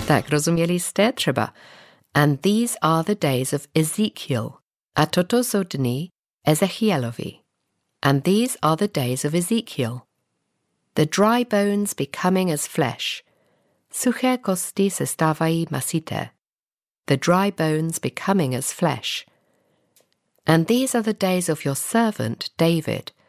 Tak, rozuměli jste třeba? And these are the days of Ezekiel. A toto jsou dny Ezechielovi. And these are the days of Ezekiel. The dry bones becoming as flesh. Suché kosti se stávají masité. The dry bones becoming as flesh. And these are the days of your servant David,